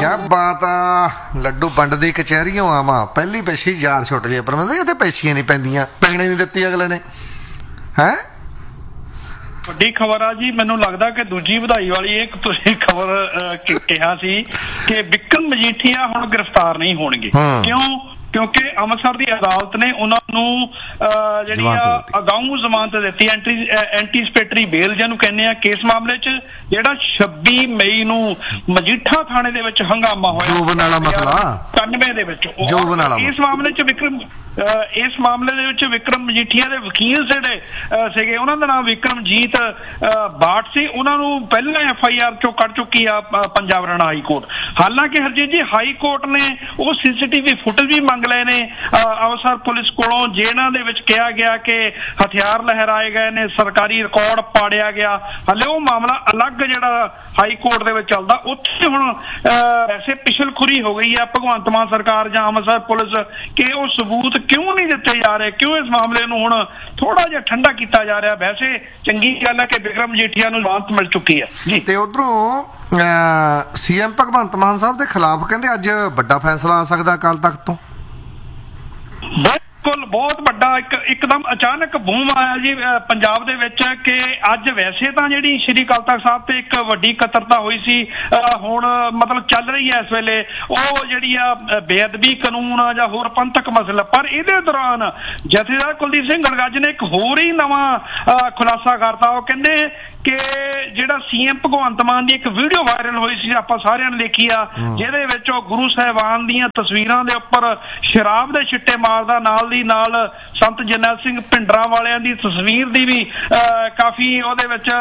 क्या बात आ ਲੱਡੂ ਵੰਡ ਦੀ ਕਚਹਿਰੀਓਂ ਆਵਾਂ ਪਹਿਲੀ ਪੈਸੀ ਯਾਰ ਛੁੱਟ ਜੇ ਪਰ ਮੈਂ ਇੱਥੇ ਪੈਸੀਆਂ ਨਹੀਂ ਪੈਂਦੀਆਂ ਪੈਣੇ ਨਹੀਂ ਦਿੱਤੀ ਅਗਲੇ ਨੇ ਹੈ ਵੱਡੀ ਖਬਰ ਆ ਜੀ ਮੈਨੂੰ ਲੱਗਦਾ ਕਿ ਦੂਜੀ ਵਧਾਈ ਵਾਲੀ ਇੱਕ ਤੁਸੀਂ ਖਬਰ ਕਿਹਾ ਸੀ ਕਿ ਵਿਕਰਮ ਮਜੀਠੀਆ ਹੁਣ ਗ੍ਰਿਫਤਾਰ ਨਹੀਂ ਹੋਣਗੇ ਕਿਉਂਕਿ ਅੰਮ੍ਰਿਤਸਰ ਦੀ ਅਦਾਲਤ ਨੇ ਉਹਨਾਂ ਨੂੰ ਜਿਹੜੀ ਆ ਅਗਾਊਂ ਜ਼ਮਾਨਤ ਦਿੱਤੀ ਐਂਟੀਸਪੇਟਰੀ ਬੇਲ ਜਿਹਨੂੰ ਕਹਿੰਦੇ ਆ ਕੇਸ ਮਾਮਲੇ 'ਚ ਜਿਹੜਾ 26 ਮਈ ਨੂੰ ਮਜੀਠਾ ਥਾਣੇ ਦੇ ਵਿੱਚ ਹੰਗਾਮਾ ਹੋਇਆ ਜੋਬਨ ਵਾਲਾ ਮਸਲਾ 91 ਦੇ ਵਿੱਚ ਇਸ ਮਾਮਲੇ 'ਚ ਇਸ ਮਾਮਲੇ ਦੇ ਵਿੱਚ ਵਿਕਰਮ ਮਜੀਠੀਆ ਦੇ ਵਕੀਲ ਜਿਹੜੇ ਸੀਗੇ ਉਹਨਾਂ ਦਾ ਨਾਮ ਵਿਕਰਮਜੀਤ ਬਾਟ ਸੀ ਉਹਨਾਂ ਨੂੰ ਪਹਿਲਾਂ FIR ਚੋਂ ਕੱਢ ਚੁੱਕੀ ਆ ਪੰਜਾਬ ਹਰਿਆਣਾ ਹਾਈ ਕੋਰਟ ਹਾਲਾਂਕਿ ਹਰਜੀਤ ਜੀ ਹਾਈ ਕੋਰਟ ਨੇ ਉਹ CCTV ਫੁਟੇਜ ਵੀ ਮੰਗ ਲਏ ਨੇ ਅੰਮ੍ਰਿਤਸਰ ਪੁਲਿਸ ਕੋਲੋਂ ਜਿਹਨਾਂ ਦੇ ਵਿੱਚ ਕਿਹਾ ਗਿਆ ਕਿ ਹਥਿਆਰ ਲਹਿਰਾਏ ਗਏ ਨੇ ਸਰਕਾਰੀ ਰਿਕਾਰਡ ਪਾੜਿਆ ਗਿਆ ਹਲੇ ਉਹ ਮਾਮਲਾ ਅਲੱਗ ਜਿਹੜਾ ਹਾਈ ਕੋਰਟ ਦੇ ਵਿੱਚ ਚੱਲਦਾ ਉੱਥੇ ਹੁਣ ਵੈਸੇ ਪਿਛਲਖੁਰੀ ਹੋ ਗਈ ਆ ਭਗਵੰਤ ਮਾਨ ਸਰਕਾਰ ਜਾਂ ਅੰਮ੍ਰਿਤਸਰ ਪੁਲਿਸ ਕਿ ਉਹ ਸਬੂਤ ਕਿਉਂ ਨਹੀਂ ਦਿੱਤੇ ਜਾ ਰਹੇ ਕਿਉਂ ਇਸ ਮਾਮਲੇ ਨੂੰ ਹੁਣ ਥੋੜਾ ਜਿਹਾ ਠੰਡਾ ਕੀਤਾ ਜਾ ਰਿਹਾ ਵੈਸੇ ਚੰਗੀ ਗੱਲ ਹੈ ਕਿ ਵਿਕਰਮ ਮਜੀਠੀਆ ਨੂੰ ਜ਼ਮਾਨਤ ਮਿਲ ਚੁੱਕੀ ਹੈ ਜੀ ਤੇ ਉਧਰੋਂ CM ਭਗਵੰਤ ਮਾਨ ਸਾਹਿਬ ਦੇ ਖਿਲਾਫ ਕਹਿੰਦੇ ਅੱਜ ਵੱਡਾ ਫੈਸਲਾ ਆ ਸਕਦਾ ਅਕਾਲ ਤਖ਼ਤ ਤੋਂ ਬਿਲਕੁਲ ਬਹੁਤ ਵੱਡਾ ਇੱਕਦਮ ਅਚਾਨਕ ਬੂਮ ਆਇਆ ਜੀ ਪੰਜਾਬ ਦੇ ਵਿੱਚ ਕਿ ਅੱਜ ਵੈਸੇ ਤਾਂ ਜਿਹੜੀ ਸ਼੍ਰੀ ਅਕਾਲ ਤਖ਼ਤ ਸਾਹਿਬ ਤੇ ਇੱਕ ਵੱਡੀ ਇਕੱਤਰਤਾ ਹੋਈ ਸੀ ਹੁਣ ਮਤਲਬ ਚੱਲ ਰਹੀ ਹੈ ਇਸ ਵੇਲੇ ਉਹ ਜਿਹੜੀ ਆ ਬੇਅਦਬੀ ਕਾਨੂੰਨ ਆ ਜਾਂ ਹੋਰ ਪੰਥਕ ਮਸਲਾ ਪਰ ਇਹਦੇ ਦੌਰਾਨ ਜਥੇਦਾਰ ਕੁਲਦੀਪ ਸਿੰਘ ਗੜਗੱਜ ਨੇ ਇੱਕ ਹੋਰ ਹੀ ਨਵਾਂ ਖੁਲਾਸਾ ਕਰਤਾ ਉਹ ਕਹਿੰਦੇ ਕਿ ਜਿਹੜਾ CM ਭਗਵੰਤ ਮਾਨ ਦੀ ਇੱਕ ਵੀਡੀਓ ਵਾਇਰਲ ਹੋਈ ਸੀ ਆਪਾਂ ਸਾਰਿਆਂ ਨੇ ਦੇਖੀ ਆ ਜਿਹਦੇ ਵਿੱਚ ਉਹ ਗੁਰੂ ਸਾਹਿਬਾਨ ਦੀਆਂ ਤਸਵੀਰਾਂ ਦੇ ਉੱਪਰ ਸ਼ਰਾਬ ਦੇ ਛਿੱਟੇ ਮਾਰਦਾ ਨਾਲ ਦੀ ਨਾਲ ਸੰਤ ਜਰਨੈਲ ਸਿੰਘ ਭਿੰਡਰਾਂ ਵਾਲਿਆਂ ਦੀ ਤਸਵੀਰ ਦੀ ਵੀ ਕਾਫੀ ਉਹਦੇ ਵਿੱਚ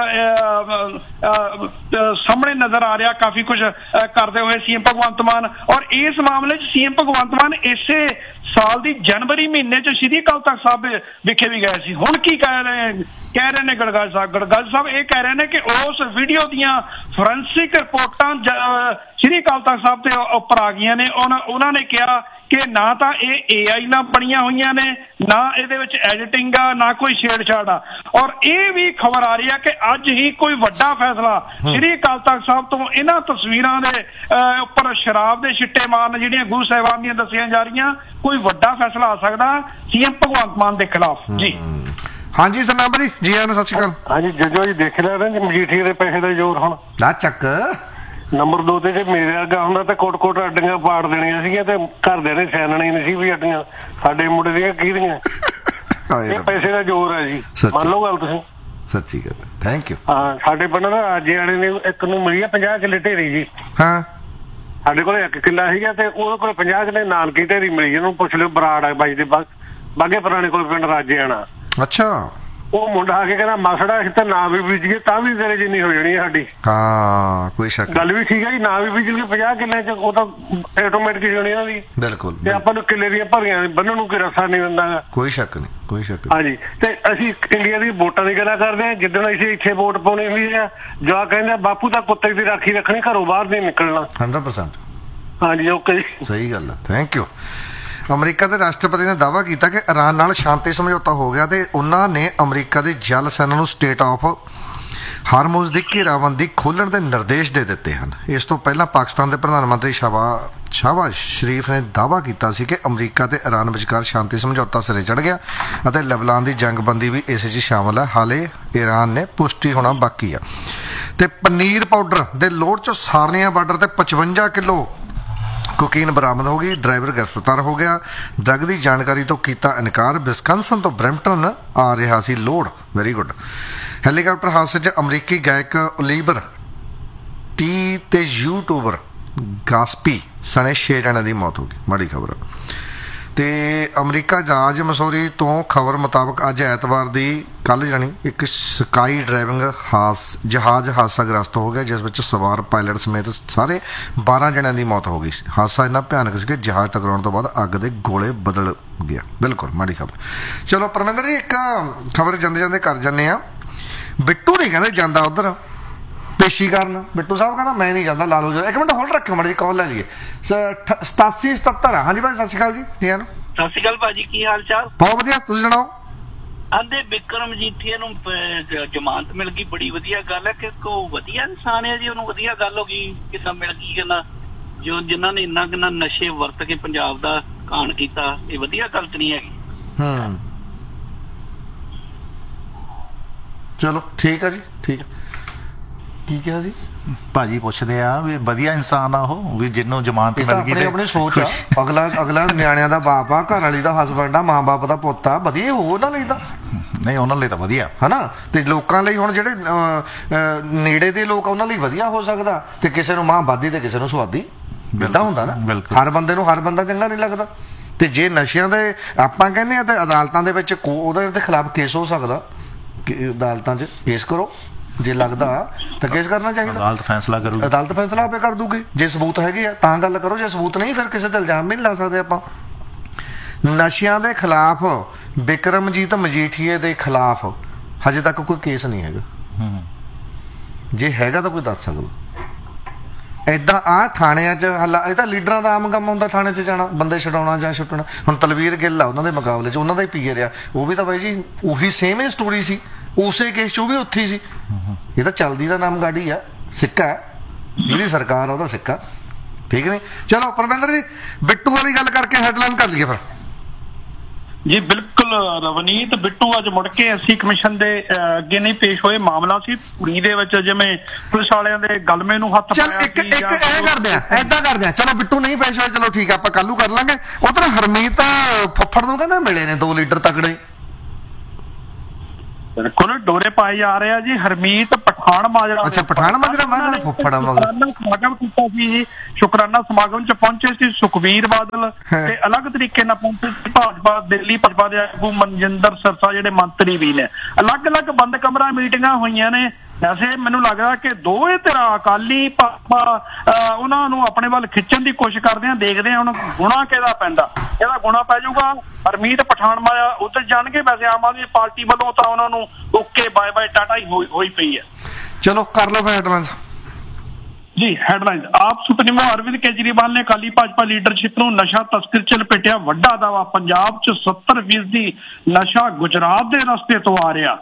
ਸਾਹਮਣੇ ਨਜ਼ਰ ਆ ਰਿਹਾ ਕਾਫੀ ਕੁਝ ਕਰਦੇ ਹੋਏ CM ਭਗਵੰਤ ਮਾਨ ਔਰ ਇਸ ਮਾਮਲੇ 'ਚ CM ਭਗਵੰਤ ਮਾਨ ਇਸੇ ਸਾਲ ਦੀ ਜਨਵਰੀ ਮਹੀਨੇ 'ਚ ਸ਼੍ਰੀ ਅਕਾਲ ਤਖ਼ਤ ਸਾਹਿਬ ਵਿਖੇ ਵੀ ਗਏ ਸੀ ਹੁਣ ਕੀ ਕਹਿ ਰਹੇ ਨੇ ਗੜਗੱਜ ਸਾਹਿਬ ਇਹ ਕਹਿ ਰਹੇ ਨੇ ਕਿ ਉਸ ਵੀਡੀਓ ਦੀਆਂ ਫੋਰੈਂਸਿਕ ਰਿਪੋਰਟਾਂ ਸ਼੍ਰੀ ਅਕਾਲ ਤਖ਼ਤ ਸਾਹਿਬ ਦੇ ਉੱਪਰ ਆ ਗਈਆਂ ਨੇ ਉਹਨਾਂ ਨੇ ਕਿਹਾ ਕਿ ਨਾ ਤਾਂ ਇਹ AI ਨਾਲ ਬਣੀਆਂ ਹੋਈਆਂ ਨੇ ਨਾ ਇਹਦੇ ਵਿੱਚ ਐਡੀਟਿੰਗ ਆ ਨਾ ਕੋਈ ਛੇੜਛਾੜ ਆ ਔਰ ਇਹ ਵੀ ਖਬਰ ਆ ਰਹੀ ਆ ਕਿ ਅੱਜ ਹੀ ਕੋਈ ਵੱਡਾ ਫੈਸਲਾ ਸ਼੍ਰੀ ਅਕਾਲ ਤਖ਼ਤ ਸਾਹਿਬ ਤੋਂ ਇਹਨਾਂ ਤਸਵੀਰਾਂ ਦੇ ਉੱਪਰ ਸ਼ਰਾਬ ਦੇ ਛਿੱਟੇ ਮਾਰਨ ਜਿਹੜੀਆਂ ਗੁਰੂ ਸਾਹਿਬਾਨ ਦੀਆਂ ਦੱਸੀਆਂ ਜਾ ਰਹੀਆਂ ਕੋਈ ਵੱਡਾ ਫੈਸਲਾ ਆ ਸਕਦਾ CM ਭਗਵੰਤ ਮਾਨ ਦੇ ਖਿਲਾਫ ਜੀ ਹਾਂਜੀ ਸਰਨਾਮ ਜੀ ਜੀ ਆਇਆਂ ਨੂੰ ਸਤਿ ਸ਼੍ਰੀ ਅਕਾਲ ਹਾਂਜੀ ਜੱਜੋ ਜੀ ਦੇਖ ਲਿਆ ਨਾ ਜੀ ਮਜੀਠੀਆ ਦੇ ਪੈਸੇ ਦਾ ਜ਼ੋਰ ਹੁਣ ਨਾ ਚੱਕ ਨੰਬਰ 2 ਤੇ ਜੇ ਮੇਰੇ ਵਰਗਾ ਹੁੰਦਾ ਤਾਂ ਕੋਟ ਅੱਡੀਆਂ ਪਾੜ ਦੇਣੀਆਂ ਸੀਗੀਆਂ ਤੇ ਘਰਦਿਆਂ ਨੇ ਸਿਆਣਣੀ ਨਹੀਂ ਸੀ ਵੀ ਅੱਡੀਆਂ ਸਾਡੇ ਮੁੰਡੇ ਦੀਆਂ ਕਿਹਦੀਆਂ ਇਹ ਪੈਸੇ ਦਾ ਜ਼ੋਰ ਹੈ ਜੀ ਮੰਨ ਲਓ ਗੱਲ ਤੁਸੀਂ ਸੱਚੀ ਗੱਲ ਥੈਂਕ ਯੂ ਹਾਂ ਸਾਡੇ ਪਿੰਡ ਦਾ ਰਾਜੇ ਵਾਲੇ ਨੇ ਇੱਕ ਨੂੰ ਮਿਲੀ ਆ 50 ਕਿੱਲੇ ਢੇਰੀ ਜੀ ਹਾਂ ਸਾਡੇ ਕੋਲ 1 ਕਿੱਲਾ ਸੀਗਾ ਤੇ ਉਹਦੇ ਕੋਲ 50 ਕਿੱਲੇ ਨਾਨਕੀ ਢੇਰੀ ਮਿਲੀ ਉਹਨੂੰ ਪੁੱਛ ਲਿਓ ਬਰਾੜ ਆ ਬਾਈ ਦੇ ਬਾਗੇ ਪੁਰਾਣੇ ਕੋਲ ਪਿੰਡ ਰਾਜੇ ਆਣਾ ਅੱਛਾ ਉਹ ਮੁੰਡਾ ਆ ਕੇ ਕਹਿੰਦਾ ਮਸੜਾ ਅਸੀਂ ਤਾਂ ਨਾ ਵੀ ਬੀਜੀਏ ਤਾਂ ਵੀ ਤੇਰੇ ਜਿੰਨੀ ਹੋ ਜਾਣੀ ਸਾਡੀ ਹਾਂ ਕੋਈ ਸ਼ੱਕ ਗੱਲ ਵੀ ਠੀਕ ਹੈ ਜੀ ਨਾ ਵੀ ਬੀਜ ਲਈਏ 50 ਕਿੱਲੇ ਚ ਉਹ ਤਾਂ ਆਟੋਮੈਟਿਕ ਹੀ ਹੋਣੀ ਇਹਨਾਂ ਦੀ ਬਿਲਕੁਲ ਤੇ ਆਪਾਂ ਨੂੰ ਕਿੱਲੇ ਦੀਆਂ ਭਰੀਆਂ ਬੰਨਣ ਨੂੰ ਕੋਈ ਰਸਾ ਨਹੀਂ ਹੁੰਦਾ ਕੋਈ ਸ਼ੱਕ ਨਹੀਂ ਹਾਂਜੀ ਤੇ ਅਸੀਂ ਇੰਡੀਆ ਦੀ ਵੋਟਾਂ ਦੀ ਗੱਲਾਂ ਕਰਦੇ ਹਾਂ ਜਿੱਦਣ ਅਸੀਂ ਇੱਥੇ ਵੋਟ ਪਾਉਣੀ ਹੁੰਦੀ ਆ ਜਵਾ ਕਹਿੰਦੇ ਬਾਪੂ ਤਾਂ ਕੁੱਤੇ ਦੀ ਰਾਖੀ ਰੱਖਣੀ ਘਰੋਂ ਬਾਹਰ ਨਹੀਂ ਨਿਕਲਣਾ 100% ਹਾਂਜੀ ਓਕੇ ਸਹੀ ਗੱਲ ਹੈ ਥੈਂਕ ਯੂ ਅਮਰੀਕਾ ਦੇ ਰਾਸ਼ਟਰਪਤੀ ਨੇ ਦਾਅਵਾ ਕੀਤਾ ਕਿ ਇਰਾਨ ਨਾਲ ਸ਼ਾਂਤੀ ਸਮਝੌਤਾ ਹੋ ਗਿਆ ਤੇ ਉਹਨਾਂ ਨੇ ਅਮਰੀਕਾ ਦੀ ਜਲ ਸੈਨਾ ਨੂੰ ਸਟੇਟ ਆਫ ਹਾਰਮੂਜ਼ ਦੀ ਘੇਰਾਬੰਦੀ ਖੋਲ੍ਹਣ ਦੇ ਨਿਰਦੇਸ਼ ਦੇ ਦਿੱਤੇ ਹਨ ਇਸ ਤੋਂ ਪਹਿਲਾਂ ਪਾਕਿਸਤਾਨ ਦੇ ਪ੍ਰਧਾਨ ਮੰਤਰੀ ਸ਼ਹਬਾਜ਼ ਸ਼ਰੀਫ ਨੇ ਦਾਅਵਾ ਕੀਤਾ ਸੀ ਕਿ ਅਮਰੀਕਾ ਤੇ ਇਰਾਨ ਵਿਚਕਾਰ ਸ਼ਾਂਤੀ ਸਮਝੌਤਾ ਸਿਰੇ ਚੜ੍ਹ ਗਿਆ ਅਤੇ ਲੈਬਨਾਨ ਦੀ ਜੰਗਬੰਦੀ ਵੀ ਇਸ 'ਚ ਸ਼ਾਮਲ ਹੈ ਹਾਲੇ ਇਰਾਨ ਨੇ ਪੁਸ਼ਟੀ ਹੋਣਾ ਬਾਕੀ ਆ ਤੇ ਪਨੀਰ ਪਾਊਡਰ ਦੇ ਲੋਡ 'ਚੋਂ ਸਾਰਨੀਆ ਬਾਰਡਰ ਤੇ 55 ਕਿਲੋ ਕੋਕੀਨ ਬਰਾਮਦ ਹੋ ਗਈ ਡਰਾਈਵਰ ਗ੍ਰਿਫਤਾਰ ਹੋ ਗਿਆ ਡਰੱਗ ਦੀ ਜਾਣਕਾਰੀ ਤੋਂ ਕੀਤਾ ਇਨਕਾਰ ਵਿਸਕੰਸਨ ਤੋਂ ਬਰੈਂਪਟਨ ਆ ਰਿਹਾ ਸੀ ਲੋਡ ਵੈਰੀ ਗੁੱਡ ਹੈਲੀਕਾਪਟਰ ਹਾਦਸੇ 'ਚ ਅਮਰੀਕੀ ਗਾਇਕ ਓਲੀਵਰ ਟੀ ਤੇ ਯੂਟਿਊਬਰ ਗਾਸਪੀ ਸਣੇ 6 ਜਣਿਆਂ ਦੀ ਮੌਤ ਹੋ ਗਈ ਮਾੜੀ ਖਬਰ ਤੇ ਅਮਰੀਕਾ ਰਾਜ ਮਸੂਰੀ ਤੋਂ ਖਬਰ ਮੁਤਾਬਕ ਅੱਜ ਐਤਵਾਰ ਦੀ ਕੱਲ ਜਾਣੀ ਇੱਕ ਸਕਾਈ ਡਰਾਈਵਿੰਗ ਜਹਾਜ਼ ਹਾਦਸਾਗ੍ਰਸਤ ਹੋ ਗਿਆ ਜਿਸ ਵਿੱਚ ਸਵਾਰ ਪਾਇਲਟ ਸਮੇਤ ਸਾਰੇ 12 ਜਣਿਆਂ ਦੀ ਮੌਤ ਹੋ ਗਈ ਹਾਦਸਾ ਇੰਨਾ ਭਿਆਨਕ ਸੀ ਕਿ ਜਹਾਜ਼ ਟਕਰਾਉਣ ਤੋਂ ਬਾਅਦ ਅੱਗ ਦੇ ਗੋਲੇ ਬਦਲ ਗਿਆ ਬਿਲਕੁਲ ਮਾੜੀ ਖਬਰ ਚਲੋ ਪਰਮਿੰਦਰ ਜੀ ਇੱਕ ਖਬਰ ਜਾਂਦੇ ਕਰ ਜਾਂਦੇ ਆ ਬਿੱਟੂ ਨਹੀਂ ਕਹਿੰਦੇ ਜਾਂਦਾ ਉਧਰ ਪੇਸ਼ੀ ਕਰਨ ਬਿੱਟੂ ਸਾਹਿਬ ਕਹਿੰਦਾ ਮੈਂ ਨਹੀਂ ਜਾਂਦਾ ਲਾ ਲਓ ਜੀ ਇੱਕ ਮਿੰਟ ਹੋਲਡ ਰੱਖਿਓ ਮਾੜੀ ਜੀ ਕਾਲ ਲੈ ਲਈਏ 8777 ਹਾਂਜੀ ਭਾਈ ਸਤਿ ਸ਼੍ਰੀ ਅਕਾਲ ਜੀ ਜੀ ਨੂੰ ਸਤਿ ਸ਼੍ਰੀ ਅਕਾਲ ਭਾਜੀ ਕੀ ਹਾਲ ਚਾਲ ਬਹੁਤ ਵਧੀਆ ਤੁਸੀਂ ਸੁਣਾਓ ਆਂਦੇ ਵਿਕਰਮ ਮਜੀਠੀਆ ਨੂੰ ਜ਼ਮਾਨਤ ਮਿਲ ਗਈ ਬੜੀ ਵਧੀਆ ਗੱਲ ਹੈ ਕਿ ਕੋ ਵਧੀਆ ਇਨਸਾਨ ਹੈ ਜੀ ਉਹਨੂੰ ਵਧੀਆ ਗੱਲ ਹੋ ਗਈ ਕਿੱਦਾਂ ਮਿਲ ਗਈ ਕਹਿੰਦਾ ਜੋ ਜਿਨ੍ਹਾਂ ਨੇ ਇੰਨਾ ਕਿੰਨਾ ਨਸ਼ੇ ਵਰਤ ਕੇ ਪੰਜਾਬ ਦਾ ਘਾਣ ਕੀਤਾ, ਇਹ ਵਧੀਆ ਗੱਲ ਤਾਂ ਨਹੀਂ ਹੈਗੀ। ਚਲੋ ਠੀਕ ਆ ਜੀ, ਠੀਕ ਆ। ਕੀ ਕਿਹਾ ਜੀ ਭਾਜੀ? ਪੁੱਛਦੇ ਆ ਵੀ ਵਧੀਆ ਇਨਸਾਨ ਆ ਉਹ, ਵੀ ਜਿਹਨੂੰ ਜ਼ਮਾਨਤ ਮਿਲ ਗਈ। ਆਪਣੀ ਸੋਚ ਆ, ਅਗਲਾ ਨਿਆਣਿਆਂ ਦਾ ਬਾਪ ਆ, ਘਰ ਵਾਲੀ ਦਾ ਹਸਬੈਂਡ ਆ, ਮਾਂ ਬਾਪ ਦਾ ਪੁੱਤ ਆ, ਵਧੀਆ ਹੋ ਉਹਨਾਂ ਲਈ ਤਾਂ। ਨਹੀਂ, ਉਹਨਾਂ ਲਈ ਤਾਂ ਵਧੀਆ ਹਨਾ। ਤੇ ਲੋਕਾਂ ਲਈ ਹੁਣ ਜਿਹੜੇ ਨੇੜੇ ਦੇ ਲੋਕ ਉਹਨਾਂ ਲਈ ਵਧੀਆ ਹੋ ਸਕਦਾ, ਤੇ ਕਿਸੇ ਨੂੰ ਮਾਂ ਬਾਦੀ ਤੇ ਕਿਸੇ ਨੂੰ ਸੁਆਦੀ ਏਦਾਂ ਹੁੰਦਾ ਨਾ। ਹਰ ਬੰਦੇ ਨੂੰ ਹਰ ਬੰਦਾ ਚੰਗਾ ਨਹੀਂ ਲੱਗਦਾ। ਤੇ ਜੇ ਨਸ਼ਿਆਂ ਦੇ ਆਪਾਂ ਕਹਿੰਦੇ ਆ ਤੇ ਅਦਾਲਤਾਂ ਦੇ ਵਿੱਚ ਉਹਦੇ ਦੇ ਖਿਲਾਫ ਕੇਸ ਹੋ ਸਕਦਾ, ਅਦਾਲਤਾਂ 'ਚ ਕੇਸ ਕਰੋ, ਜੇ ਲੱਗਦਾ ਤਾਂ ਕੇਸ ਕਰਨਾ ਚਾਹੀਦਾ। ਅਦਾਲਤ ਫੈਸਲਾ ਕਰੂਗੀ, ਅਦਾਲਤ ਫੈਸਲਾ ਆਪੇ ਕਰ ਦੂਗੀ। ਜੇ ਸਬੂਤ ਹੈਗੇ ਆ ਤਾਂ ਗੱਲ ਕਰੋ, ਜੇ ਸਬੂਤ ਨਹੀਂ ਫਿਰ ਕਿਸੇ ਤੇ ਇਲਜ਼ਾਮ ਵੀ ਨਹੀਂ ਲਾ ਸਕਦੇ ਆਪਾਂ। ਨਸ਼ਿਆਂ ਦੇ ਖਿਲਾਫ ਬਿਕਰਮਜੀਤ ਮਜੀਠੀਏ ਦੇ ਖਿਲਾਫ ਹਜੇ ਤੱਕ ਕੋਈ ਕੇਸ ਨਹੀਂ ਹੈਗਾ। ਜੇ ਹੈਗਾ ਤਾਂ ਕੋਈ ਦੱਸ ਸਕਦਾ। ਏਦਾਂ ਆ ਥਾਣਿਆਂ 'ਚ ਹੱਲਾ, ਇਹ ਤਾਂ ਲੀਡਰਾਂ ਦਾ ਆਮ ਕੰਮ ਹੁੰਦਾ, ਥਾਣੇ 'ਚ ਜਾਣਾ, ਬੰਦੇ ਛਡਾਉਣਾ ਜਾਂ ਛੁੱਟਣਾ। ਹੁਣ ਤਲਵੀਰ ਗਿੱਲ ਆ ਉਹਨਾਂ ਦੇ ਮੁਕਾਬਲੇ 'ਚ, ਉਹਨਾਂ ਦਾ ਹੀ ਪੀਏ ਰਿਹਾ, ਉਹ ਵੀ ਤਾਂ ਬਾਈ ਜੀ ਉਹੀ ਸੇਮ ਹੀ ਸਟੋਰੀ ਸੀ, ਉਸੇ ਕੇਸ 'ਚ ਉਹ ਵੀ ਉੱਥੇ ਹੀ ਸੀ। ਇਹ ਤਾਂ ਚਲਦੀ ਦਾ ਨਾਮ ਗਾੜੀ ਆ, ਸਿੱਕਾ ਹੈ, ਜਿਹਦੀ ਸਰਕਾਰ ਆ ਉਹਦਾ ਸਿੱਕਾ, ਠੀਕ ਨਹੀਂ। ਚਲੋ ਪਰਮਿੰਦਰ ਜੀ, ਬਿੱਟੂ ਵਾਲੀ ਗੱਲ ਕਰਕੇ ਹੈਡਲਾਈਨ ਕਰ ਲਈਏ ਫਿਰ। ਜੀ ਬਿਲਕੁਲ ਰਵਨੀਤ, ਬਿੱਟੂ ਅੱਜ ਮੁੜ ਕੇ ਐਸਸੀ ਕਮਿਸ਼ਨ ਦੇ ਅੱਗੇ ਨਹੀਂ ਪੇਸ਼ ਹੋਏ। ਮਾਮਲਾ ਸੀ ਪੁਰੀ ਦੇ ਵਿੱਚ, ਜਿਵੇਂ ਪੁਲਿਸ ਵਾਲਿਆਂ ਦੇ ਗਲਮੇ ਨੂੰ ਹੱਥ ਚੱਲ ਇੱਕ ਕਰਦੇ ਆ, ਏਦਾਂ ਕਰਦੇ ਆ, ਚਲੋ ਬਿੱਟੂ ਨਹੀਂ ਪੇਸ਼ ਹੋਏ, ਚਲੋ ਠੀਕ ਆ, ਆਪਾਂ ਕੱਲ ਨੂੰ ਕਰ ਲਾਂਗੇ। ਉਧਰ ਹਰਮੀਤ ਫੱਫੜ ਨੂੰ ਕਹਿੰਦਾ ਮਿਲੇ ਨੇ 2 ਲੀਡਰ ਤਕੜੇ, ਬਿਲਕੁਲ ਡੋਰੇ ਪਾਏ ਜਾ ਰਹੇ ਆ ਜੀ। ਹਰਮੀਤ ਪਠਾਨ ਮਾਜਰਾ, ਅੱਛਾ ਪਠਾਨ ਮਾਜਰਾ, ਮੈਂ ਕਹਿੰਦਾ ਫੁੱਫੜਾ ਮਗਰ ਸਮਾਗਮ ਕੀਤਾ ਸੀ ਜੀ। ਸ਼ੁਕਰਾਨਾ ਸਮਾਗਮ 'ਚ ਪਹੁੰਚੇ ਸੀ ਸੁਖਬੀਰ ਬਾਦਲ ਤੇ ਅਲੱਗ ਤਰੀਕੇ ਨਾਲ ਪਹੁੰਚੇ ਸੀ ਭਾਜਪਾ, ਦਿੱਲੀ ਭਾਜਪਾ ਦੇ ਆਗੂ ਮਨਜਿੰਦਰ ਸਰਸਾ, ਜਿਹੜੇ ਮੰਤਰੀ ਵੀ ਨੇ। ਅਲੱਗ-ਅਲੱਗ ਬੰਦ ਕਮਰਾ ਮੀਟਿੰਗਾਂ ਹੋਈਆਂ ਨੇ। ਵੈਸੇ ਮੈਨੂੰ ਲੱਗਦਾ ਕਿ ਦੋਵੇਂ ਧਿਰਾਂ, ਅਕਾਲੀ ਭਾਜਪਾ, ਉਹਨਾਂ ਨੂੰ ਆਪਣੇ ਵੱਲ ਖਿੱਚਣ ਦੀ ਕੋਸ਼ਿਸ਼ ਕਰਦੇ ਆ। ਦੇਖਦੇ ਆ ਹੁਣ ਗੁਣਾ ਕਿਹਦਾ ਪੈਂਦਾ। ਇਹਦਾ ਗੁਣਾ ਪੈ ਜਾਊਗਾ ਹਰਮੀਤ ਪਠਾਨ ਮਾਜਰਾ ਉੱਧਰ ਜਾਣਗੇ। ਵੈਸੇ ਆਮ ਆਦਮੀ ਪਾਰਟੀ ਵੱਲੋਂ ਤਾਂ ਉਹਨਾਂ ਨੂੰ ਓਕੇ ਬਾਏ ਬਾਏ ਟਾਟਾ ਹੀ ਹੋਈ ਪਈ ਹੈ। ਚਲੋ ਕਰ ਲਓ ਫਿਰ ਹੈਡਲਾਈਨਸ ਜੀ। ਹੈਡਲਾਈਨ, ਆਪ ਸੁਪਰੀਮੋ ਅਰਵਿੰਦ ਕੇਜਰੀਵਾਲ ਨੇ ਅਕਾਲੀ ਭਾਜਪਾ ਲੀਡਰਸ਼ਿਪ ਨੂੰ ਨਸ਼ਾ ਤਸਕਰੀ 'ਚ ਲਪੇਟਿਆ ਵੱਡਾ ਦਾਅਵਾ। ਪੰਜਾਬ 'ਚ 70% ਨਸ਼ਾ ਗੁਜਰਾਤ ਦੇ ਰਸਤੇ ਤੋਂ ਆ ਰਿਹਾ।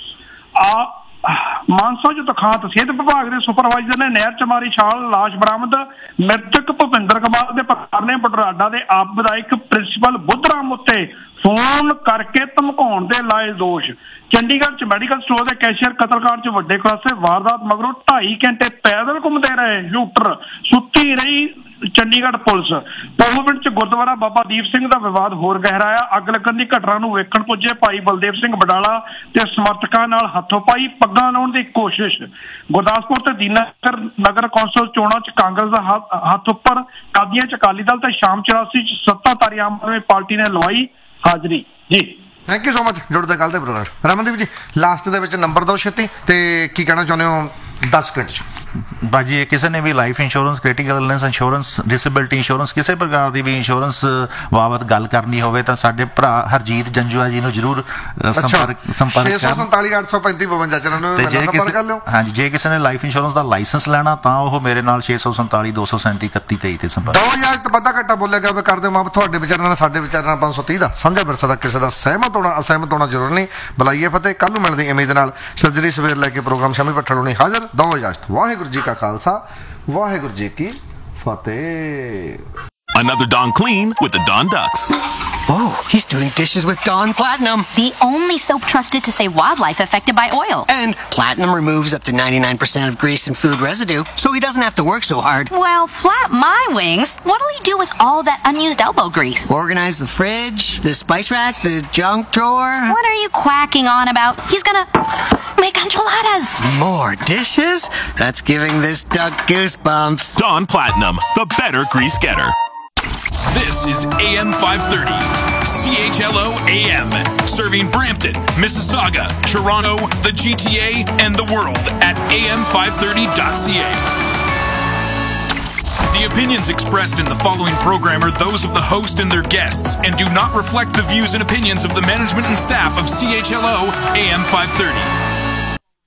ਮਾਨਸਾ 'ਚ ਤਖਾਤ, ਸਿਹਤ ਵਿਭਾਗ ਦੇ ਸੁਪਰਵਾਈਜ਼ਰ ਨੇ ਨਹਿਰ 'ਚ ਮਾਰੀ ਛਾਲ, ਲਾਸ਼ ਬਰਾਮਦ। ਮ੍ਰਿਤਕ ਭੁਪਿੰਦਰ ਕੁਮਾਰ ਦੇ ਪਰਿਵਾਰ ਨੇ ਬਟਰਾਡਾ ਦੇ ਆਪ ਵਿਧਾਇਕ ਪ੍ਰਿੰਸੀਪਲ ਬੁੱਧਰਾਮ ਉੱਤੇ ਫੋਨ ਕਰਕੇ ਧਮਕਾਉਣ ਦੇ ਲਾਏ ਦੋਸ਼। ਚੰਡੀਗੜ੍ਹ 'ਚ ਮੈਡੀਕਲ ਸਟੋਰ ਦੇ ਕੈਸ਼ੀਅਰ ਕਤਲਕਾਂਡ 'ਚ ਵੱਡੇ ਖੁਲਾਸੇ। ਵਾਰਦਾਤ ਮਗਰੋਂ 2.5 ਘੰਟੇ ਪੈਦਲ ਘੁੰਮਦੇ ਰਹੇ ਸ਼ੂਟਰ, ਸੁੱਤੀ ਰਹੀ ਚੰਡੀਗੜ੍ਹ ਪੁਲਿਸ। ਪੋਹੋਵਿੰਡ 'ਚ ਗੁਰਦੁਆਰਾ ਬਾਬਾ ਦੀਪ ਸਿੰਘ ਦਾ ਵਿਵਾਦ ਹੋਰ ਗਹਿਰਾਇਆ। ਅੱਗ ਲੱਗਣ ਦੀ ਘਟਨਾ ਨੂੰ ਵੇਖਣ ਪੁੱਜੇ ਭਾਈ ਬਲਦੇਵ ਸਿੰਘ ਬਡਾਲਾ ਤੇ ਸਮਰਥਕਾਂ ਨਾਲ ਹੱਥੋਂ-ਪਾਈ, ਪੱਗਾਂ ਲਾਉਣ ਦੀ ਕੋਸ਼ਿਸ਼। ਗੁਰਦਾਸਪੁਰ ਤੇ ਦੀਨਾਨਗਰ ਨਗਰ ਕੌਂਸਲ ਚੋਣਾਂ 'ਚ ਕਾਂਗਰਸ ਦਾ ਹੱਥ ਉੱਪਰ, ਕਾਦੀਆਂ 'ਚ ਅਕਾਲੀ ਦਲ ਤੇ ਸ਼ਾਮ 84 'ਚ ਸੱਤਾਧਾਰੀ ਆਮ ਆਦਮੀ ਪਾਰਟੀ ਨੇ ਲਵਾਈ ਹਾਜ਼ਰੀ। ਜੀ ਥੈਂਕ ਯੂ ਸੋ ਮਚ। ਜੁੜਦੇ ਕੱਲ ਦੇ ਪ੍ਰੋਗਰਾਮ। ਰਮਨਦੀਪ ਜੀ ਲਾਸਟ ਦੇ ਵਿੱਚ ਨੰਬਰ 2 ਛੇਤੀ, ਤੇ ਕੀ ਕਹਿਣਾ ਚਾਹੁੰਦੇ ਹੋ 10 ਸਕਿੰਟ 'ਚ? ਭਾਜੀ, ਕਿਸੇ ਨੇ ਵੀ life insurance, critical illness insurance, disability insurance, ਕਿਸੇ ਪ੍ਰਕਾਰ ਦੀ ਵੀ ਇੰਸ਼ੋਰੈਂਸ ਬਾਬਤ ਗੱਲ ਕਰਨੀ ਹੋਵੇ ਤਾਂ ਸਾਡੇ ਭਰਾ ਹਰਜੀਤ ਜੰਜੂਆ ਜੀ ਨੂੰ ਜ਼ਰੂਰ ਸੰਪਰਕ 647 835 52 ਨੂੰ ਸੰਪਰਕ ਕਰ ਲਿਓ। ਹਾਂਜੀ, ਜੇ ਕਿਸੇ ਨੇ ਲਾਈਫ ਇੰਸ਼ੋਰੈਂਸ ਦਾ ਲਾਇਸੈਂਸ ਲੈਣਾ ਤਾਂ ਉਹ ਮੇਰੇ ਨਾਲ 647 237 31 23 ਤੇ ਸੰਪਰਕ। 2000 ਵਾਧਾ ਘੱਟਾ ਬੋਲਿਆ ਗਿਆ ਕਰ ਦਿਓ ਮਾਪ। ਤੁਹਾਡੇ ਵਿਚਾਰਾਂ ਨਾਲ ਸਾਡੇ ਵਿਚਾਰਾਂ ਨਾਲ 530 ਦਾ ਸਾਂਝਾ ਵਿਰਸਾ ਦਾ ਕਿਸੇ ਦਾ ਸਹਿਮਤ ਹੋਣਾ ਅਸਹਿਮਤ ਹੋਣਾ ਜ਼ਰੂਰ ਨਹੀਂ। ਬੁਲਾਈਏ ਫਤਿਹ। ਕੱਲ ਨੂੰ ਮਿਲਦੇ ਉਮੀਦ ਨਾਲ। ਸਰਜਰੀ ਸਵੇਰ ਲੈ ਕੇ ਪ੍ਰੋਗਰਾਮ ਸ਼ਾਮੀ ਭੱਠਲ ਹੋਣੀ ਹਾਜ਼ਰ। 2000 ਵਾਹਿਗੁਰੂ ਜੀ ਕਾ ਖਾਲਸਾ, ਵਾਹਿਗੁਰੂ ਜੀ ਕੀ ਫਤਿਹ। Another Dawn Clean with the Dawn Ducks. Oh, he's doing dishes with Dawn Platinum. The only soap trusted to save wildlife affected by oil. And Platinum removes up to 99% of grease and food residue, so he doesn't have to work so hard. Well, flap my wings. What'll he do with all that unused elbow grease? Organize the fridge, the spice rack, the junk drawer. What are you quacking on about? He's gonna make enchiladas. More dishes? That's giving this duck goosebumps. Dawn Platinum, the better grease getter. This is AM 530, CHLO AM, serving Brampton, Mississauga, Toronto, the GTA, and the world at am530.ca. The opinions expressed in the following program are those of the host and their guests and do not reflect the views and opinions of the management and staff of CHLO AM 530.